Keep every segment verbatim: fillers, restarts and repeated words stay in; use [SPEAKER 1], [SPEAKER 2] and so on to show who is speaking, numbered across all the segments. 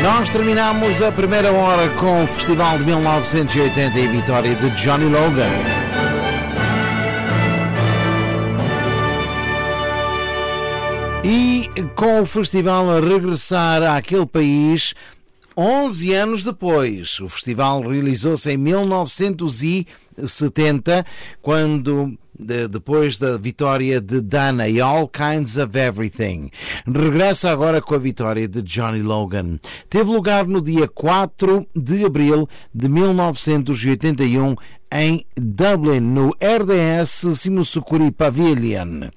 [SPEAKER 1] Nós terminamos a primeira hora com o Festival de mil novecentos e oitenta e a vitória de Johnny Logan. E com o festival a regressar àquele país onze anos depois. O festival realizou-se em mil novecentos e setenta, quando, de, depois da vitória de Dana e All Kinds of Everything. Regressa agora com a vitória de Johnny Logan. Teve lugar no dia quatro de abril de mil novecentos e oitenta e um em Dublin, no R D S Simonsukuri Pavilion.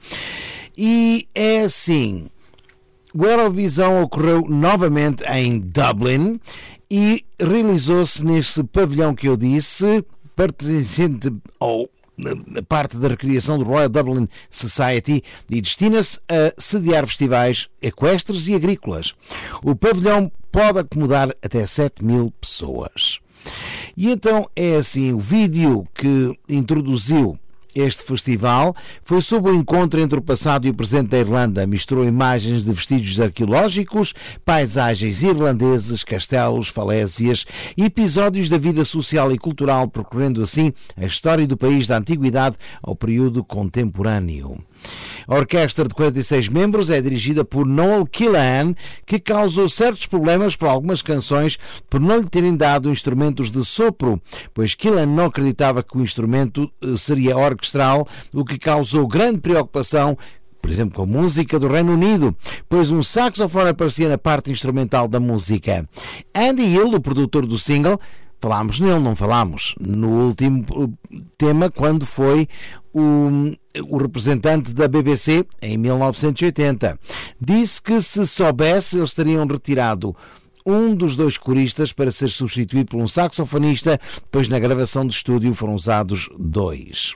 [SPEAKER 1] E é assim, o Eurovisão ocorreu novamente em Dublin e realizou-se nesse pavilhão que eu disse, pertencente ao a parte da recriação do Royal Dublin Society, e destina-se a sediar festivais equestres e agrícolas. O pavilhão pode acomodar até sete mil pessoas. E então é assim, o vídeo que introduziu este festival foi sobre o encontro entre o passado e o presente da Irlanda. Misturou imagens de vestígios arqueológicos, paisagens irlandeses, castelos, falésias e episódios da vida social e cultural, percorrendo assim a história do país da antiguidade ao período contemporâneo. A orquestra de quarenta e seis membros é dirigida por Noel Killan, que causou certos problemas para algumas canções por não lhe terem dado instrumentos de sopro, pois Killan não acreditava que o instrumento seria orquestral, o que causou grande preocupação, por exemplo, com a música do Reino Unido, pois um saxofone aparecia na parte instrumental da música. Andy Hill, o produtor do single, falámos nele, não falámos no último tema, quando foi o, o representante da B B C em mil novecentos e oitenta. Disse que se soubesse, eles teriam retirado um dos dois coristas para ser substituído por um saxofonista, pois na gravação de estúdio foram usados dois.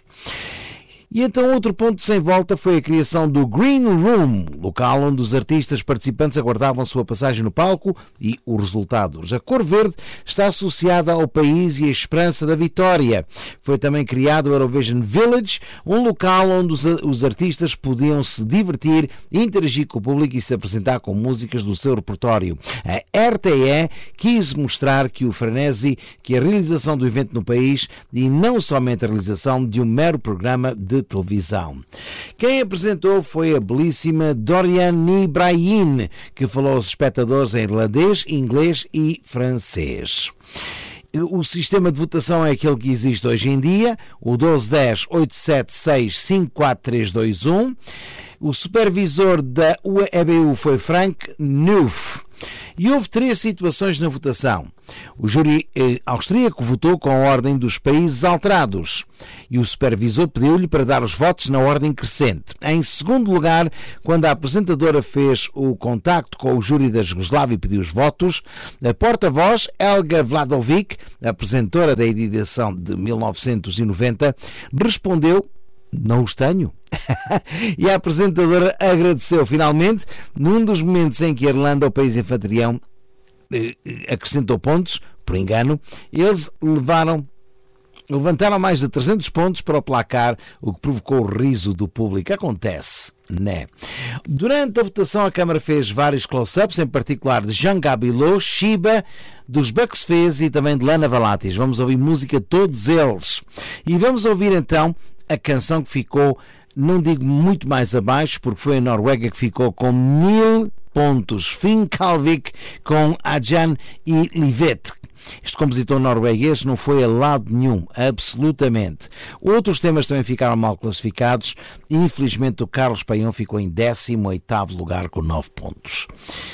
[SPEAKER 1] E então outro ponto sem volta foi a criação do Green Room, local onde os artistas participantes aguardavam sua passagem no palco, e os resultados. A cor verde está associada ao país e à esperança da vitória. Foi também criado o Eurovision Village, um local onde os, os artistas podiam se divertir, interagir com o público e se apresentar com músicas do seu repertório. A R T E quis mostrar que o frenesi, que a realização do evento no país, e não somente a realização de um mero programa de televisão. Quem apresentou foi a belíssima Dorian Ibrahim, que falou aos espectadores em irlandês, inglês e francês. O sistema de votação é aquele que existe hoje em dia, o doze dez oito sete seis cinco quatro três dois um. O supervisor da E B U foi Frank Neuf. E houve três situações na votação. O júri eh, austríaco votou com a ordem dos países alterados e o supervisor pediu-lhe para dar os votos na ordem crescente. Em segundo lugar, quando a apresentadora fez o contacto com o júri da Jugoslávia e pediu os votos, a porta-voz Helga Vladovic, apresentadora da edição de mil novecentos e noventa, respondeu: "Não os tenho." E a apresentadora agradeceu finalmente, num dos momentos em que a Irlanda, o país anfitrião, acrescentou pontos, por engano. Eles levaram, levantaram mais de trezentos pontos para o placar, o que provocou o riso do público. Acontece, né? Durante a votação, a Câmara fez vários close-ups, em particular de Jean Gabilot, Shiba, dos Bucks Fizz e também de Lana Valatis. Vamos ouvir música de todos eles. E vamos ouvir então a canção que ficou, não digo muito mais abaixo, porque foi a Noruega que ficou com mil pontos. Finn Kalvik com Adjan e Livet. Este compositor norueguês não foi a lado nenhum, absolutamente. Outros temas também ficaram mal classificados. Infelizmente o Carlos Paião ficou em décimo oitavo lugar com nove pontos.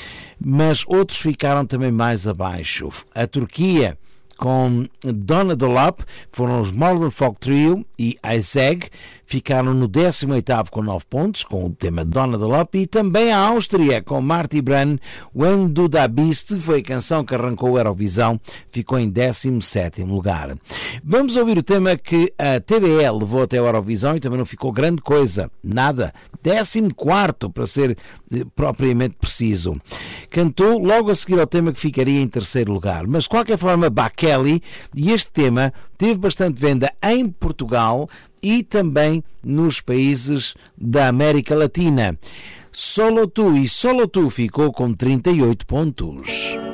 [SPEAKER 1] Mas outros ficaram também mais abaixo. A Turquia, com Donna Dolap, foram os Modern Folk Trio e Iseg, ficaram no décimo oitavo com nove pontos, com o tema Donna Dolap, e também a Áustria, com Marty Brann, When Du Da Bist, foi a canção que arrancou a Eurovisão, ficou em décimo sétimo lugar. Vamos ouvir o tema que a T V E levou até a Eurovisão e também não ficou grande coisa, nada, décimo quarto para ser eh, propriamente preciso. Cantou logo a seguir ao tema que ficaria em terceiro lugar, mas de qualquer forma, Bakeli, e este tema teve bastante venda em Portugal e também nos países da América Latina. Solo Tu, e Solo Tu ficou com trinta e oito pontos.